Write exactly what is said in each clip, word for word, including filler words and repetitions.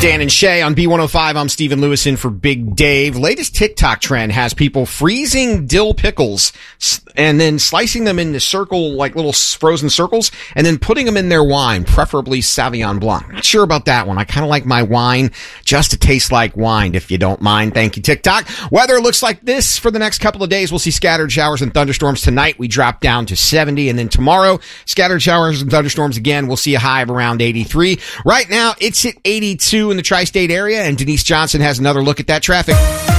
Dan and Shay on B one oh five. I'm Stephen Lewis in for Big Dave. Latest TikTok trend has people freezing dill pickles and then slicing them into circle, like little frozen circles, and then putting them in their wine, preferably Sauvignon Blanc. Not sure about that one. I kind of like my wine just to taste like wine, if you don't mind. Thank you, TikTok. Weather looks like this for the next couple of days. We'll see scattered showers and thunderstorms tonight. We drop down to seventy, and then tomorrow, scattered showers and thunderstorms again. We'll see a high of around eighty-three. Right now, it's at eighty-two in the tri-state area, and Denise Johnson has another look at that traffic.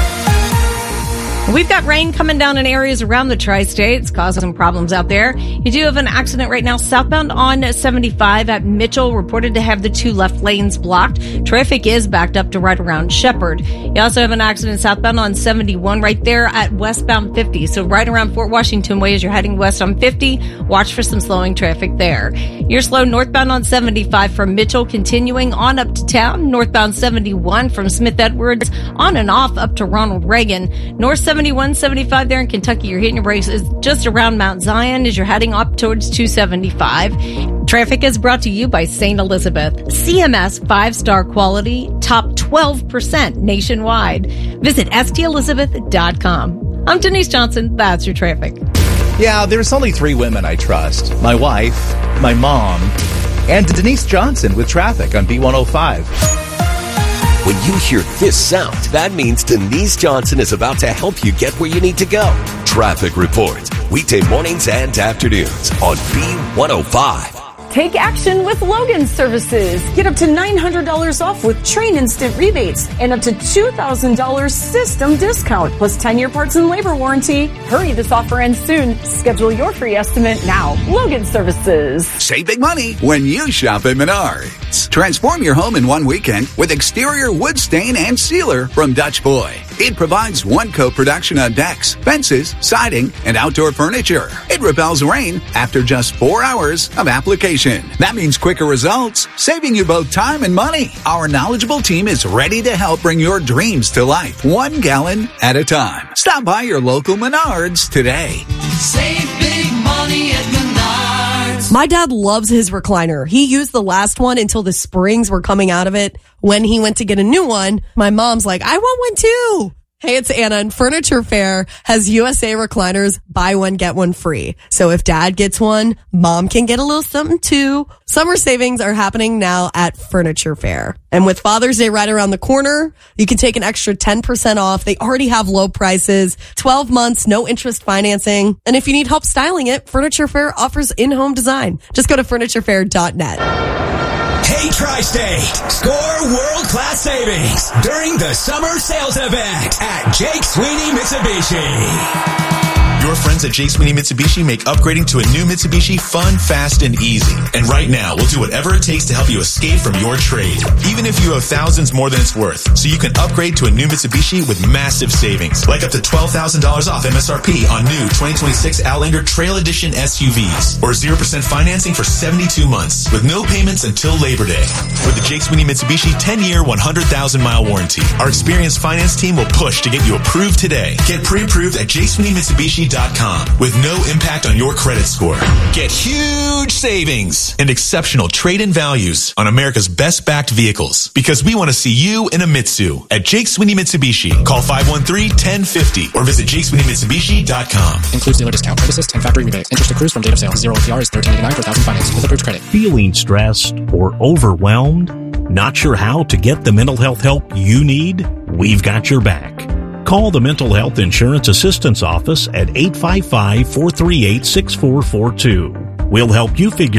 We've got rain coming down in areas around the tri-states, causing some problems out there. You do have an accident right now southbound on seventy-five at Mitchell, reported to have the two left lanes blocked. Traffic is backed up to right around Shepherd. You also have an accident southbound on seventy-one right there at westbound fifty. So right around Fort Washington Way as you're heading west on fifty, watch for some slowing traffic there. You're slow northbound on seventy-five from Mitchell, continuing on up to town. Northbound seventy-one from Smith Edwards on and off up to Ronald Reagan. North seventy-one, seventy-five there in Kentucky. You're hitting your brakes is just around Mount Zion as you're heading up towards two seventy-five. Traffic is brought to you by Saint Elizabeth. C M S five-star quality, top twelve percent nationwide. Visit S T Elizabeth dot com. I'm Denise Johnson. That's your traffic. Yeah, there's only three women I trust. My wife, my mom, and Denise Johnson with traffic on B one oh five. When you hear this sound, that means Denise Johnson is about to help you get where you need to go. Traffic Report, weekday mornings and afternoons on B one oh five. Take action with Logan Services. Get up to nine hundred dollars off with Train Instant rebates and up to two thousand dollars system discount, plus ten-year parts and labor warranty. Hurry, this offer ends soon. Schedule your free estimate now. Logan Services. Save big money when you shop at Menards. Transform your home in one weekend with exterior wood stain and sealer from Dutch Boy. It provides one-coat production on decks, fences, siding, and outdoor furniture. It repels rain after just four hours of application. That means quicker results, saving you both time and money. Our knowledgeable team is ready to help bring your dreams to life, one gallon at a time. Stop by your local Menards today. Save big money at Menards. My dad loves his recliner. He used the last one until the springs were coming out of it. When he went to get a new one, my mom's like, I want one too. Hey, it's Anna, and Furniture Fair has U S A recliners, buy one, get one free. So if dad gets one, mom can get a little something too. Summer savings are happening now at Furniture Fair. And with Father's Day right around the corner, you can take an extra ten percent off. They already have low prices, twelve months, no interest financing. And if you need help styling it, Furniture Fair offers in-home design. Just go to furniture fair dot net. Hey, Tri-State, score world-class savings during the summer sales event at Jake Sweeney Mitsubishi. Your friends at Jake Sweeney Mitsubishi make upgrading to a new Mitsubishi fun, fast, and easy. And right now, we'll do whatever it takes to help you escape from your trade, even if you have thousands more than it's worth. So you can upgrade to a new Mitsubishi with massive savings, like up to twelve thousand dollars off M S R P on new twenty twenty-six Outlander Trail Edition S U Vs, or zero percent financing for seventy-two months, with no payments until Labor Day. With the Jake Sweeney Mitsubishi ten-year, one hundred thousand mile warranty, our experienced finance team will push to get you approved today. Get pre-approved at jake sweeney mitsubishi dot com with no impact on your credit score. Get huge savings and exceptional trade-in values on America's best-backed vehicles, because we want to see you in a Mitsu at Jake Sweeney Mitsubishi. Call five one three, one zero five zero or visit jake sweeney mitsubishi dot com. Includes dealer discount, credit assist, and factory rebate. Interest accrues from date of sale. Zero A P R is thirteen eighty-nine per thousand financed with approved credit. Feeling stressed or overwhelmed? Not sure how to get the mental health help you need? We've got your back. Call the Mental Health Insurance Assistance Office at eight five five, four three eight, six four four two. We'll help you figure